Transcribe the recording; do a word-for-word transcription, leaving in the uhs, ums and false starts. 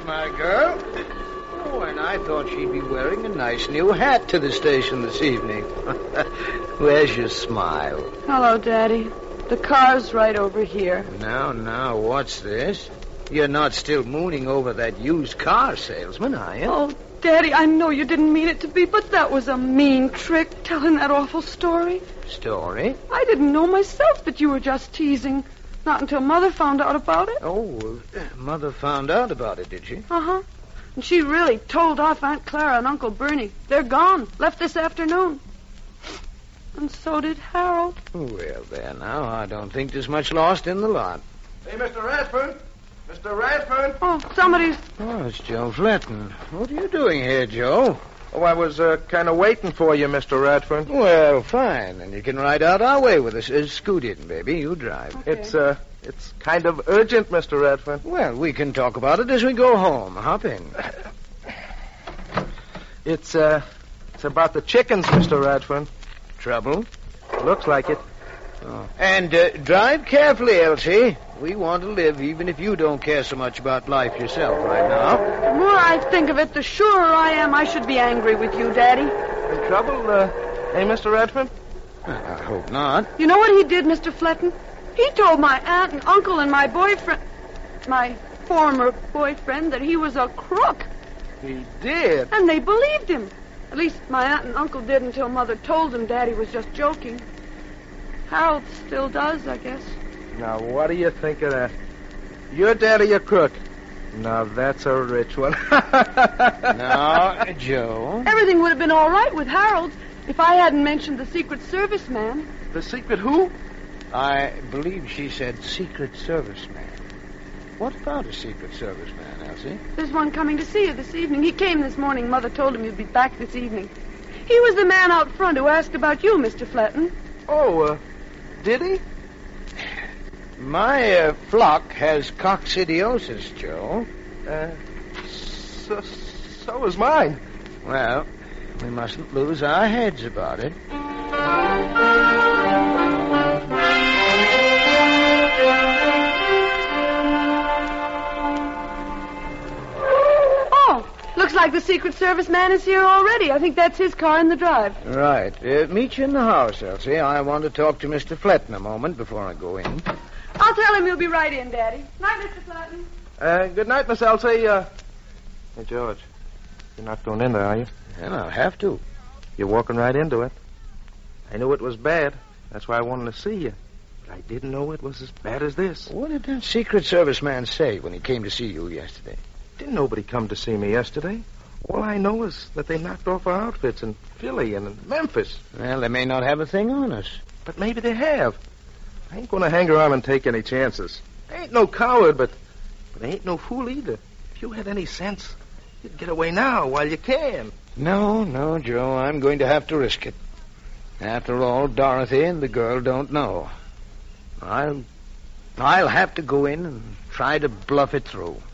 my girl. Oh, and I thought she'd be wearing a nice new hat to the station this evening. Where's your smile? Hello, Daddy. The car's right over here. Now, now, what's this? You're not still mooning over that used car salesman, are you? Oh, Daddy, I know you didn't mean it to be, but that was a mean trick, telling that awful story. Story? I didn't know myself that you were just teasing. Not until Mother found out about it. Oh, uh, Mother found out about it, did she? Uh-huh. And she really told off Aunt Clara and Uncle Bernie. They're gone. Left this afternoon. And so did Harold. Well, there now. I don't think there's much lost in the lot. Hey, Mister Radford. Mister Radford. Oh, somebody's... Oh, it's Joe Fletton. What are you doing here, Joe? Oh, I was uh, kind of waiting for you, Mister Radford. Well, fine. And you can ride out our way with us. Uh, scoot in, baby. You drive. Okay. It's, uh, it's kind of urgent, Mister Radford. Well, we can talk about it as we go home. Hop in. It's, uh, it's about the chickens, Mister Radford. Trouble? Looks like it. Oh. And uh, drive carefully, Elsie. We want to live even if you don't care so much about life yourself right now. The more I think of it, the surer I am I should be angry with you, Daddy. In trouble, uh, hey, Mister Radford? I hope not. You know what he did, Mister Fletton? He told my aunt and uncle and my boyfriend, my former boyfriend, that he was a crook. He did? And they believed him. At least my aunt and uncle did until Mother told them Daddy was just joking. Harold still does, I guess. Now, what do you think of that? Your daddy a crook. Now, that's a rich one. Now, Joe. Everything would have been all right with Harold if I hadn't mentioned the Secret Service man. The secret who? I believe she said Secret Service man. What about a Secret Service man, Elsie? There's one coming to see you this evening. He came this morning. Mother told him you'd be back this evening. He was the man out front who asked about you, Mister Fletton. Oh, uh, did he? My uh, flock has coccidiosis, Joe. Uh, so, so is mine. Well, we mustn't lose our heads about it. Oh, looks like the Secret Service man is here already. I think that's his car in the drive. Right. Uh, meet you in the house, Elsie. I want to talk to Mister Fletton a moment before I go in. I'll tell him you'll be right in, Daddy. Night, Mister Fletton. Uh, good night, Miss Elsie. Uh, hey, George, you're not going in there, are you? Well, I'll have to. You're walking right into it. I knew it was bad. That's why I wanted to see you. But I didn't know it was as bad as this. What did that Secret Service man say when he came to see you yesterday? Didn't nobody come to see me yesterday. All I know is that they knocked off our outfits in Philly and in Memphis. Well, they may not have a thing on us. But maybe they have. I ain't going to hang around and take any chances. I ain't no coward, but, but I ain't no fool either. If you had any sense, you'd get away now while you can. No, no, Joe, I'm going to have to risk it. After all, Dorothy and the girl don't know. I'll, I'll have to go in and try to bluff it through.